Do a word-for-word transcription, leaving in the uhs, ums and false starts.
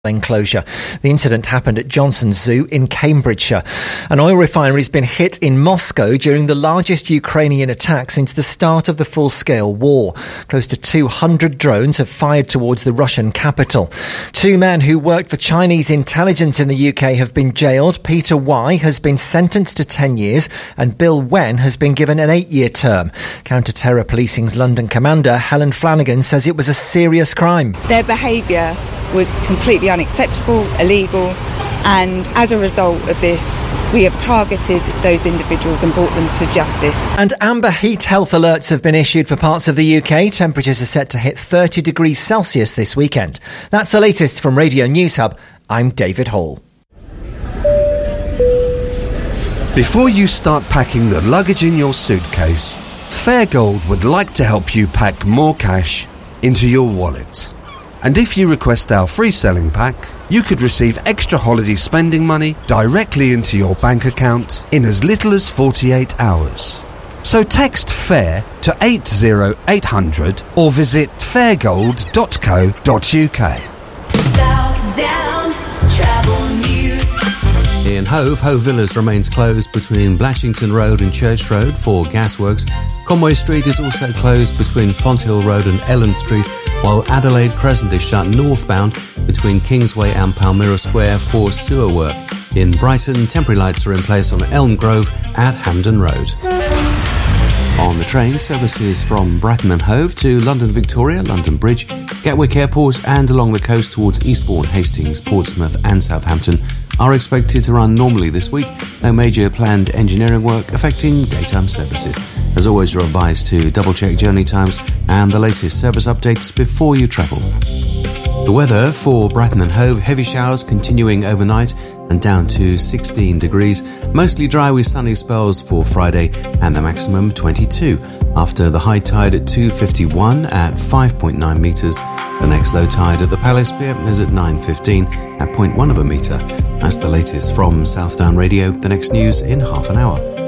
enclosure. The incident happened at Johnston Zoo in Cambridgeshire. An oil refinery has been hit in Moscow during the largest Ukrainian attack since the start of the full-scale war. Close to two hundred drones have fired towards the Russian capital. Two men who worked for Chinese intelligence in the U K have been jailed. Peter Y has been sentenced to ten years and Bill Wen has been given an eight-year term. Counter-terror policing's London commander Helen Flanagan says it was a serious crime. Their behaviour was completely unacceptable, illegal, and as a result of this, we have targeted those individuals and brought them to justice. And amber heat health alerts have been issued for parts of the U K. Temperatures are set to hit thirty degrees Celsius this weekend. That's the latest from Radio News Hub. I'm David Hall. Before you start packing the luggage in your suitcase, Fairgold would like to help you pack more cash into your wallet. And if you request our free selling pack, you could receive extra holiday spending money directly into your bank account in as little as forty-eight hours. So text FAIR to eight zero eight hundred or visit fairgold dot co dot uk. South Down Travel News. In Hove, Hove Villas remains closed between Blatchington Road and Church Road for gasworks. Conway Street is also closed between Fonthill Road and Ellen Street, while Adelaide Crescent is shut northbound between Kingsway and Palmyra Square for sewer work. In Brighton, temporary lights are in place on Elm Grove at Hampden Road. On the train, services from Brighton and Hove to London Victoria, London Bridge, Gatwick Airport and along the coast towards Eastbourne, Hastings, Portsmouth and Southampton are expected to run normally this week. No major planned engineering work affecting daytime services. As always, you're advised to double-check journey times and the latest service updates before you travel. The weather for Brighton and Hove, heavy showers continuing overnight and down to sixteen degrees. Mostly dry with sunny spells for Friday and the maximum twenty-two. After the high tide at two fifty-one at five point nine metres. The next low tide at the Palace Pier is at nine fifteen at zero point one of a metre. That's the latest from Southdown Radio. The next news in half an hour.